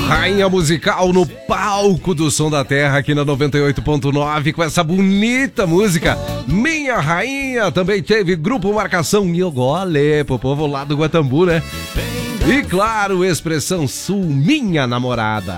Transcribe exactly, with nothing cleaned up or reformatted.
Rainha musical no palco do Som da Terra aqui na noventa e oito ponto nove com essa bonita música Minha Rainha. Também teve Grupo Marcação Nhogole pro povo lá do Guatambu, né? E claro, Expressão Sul, Minha Namorada.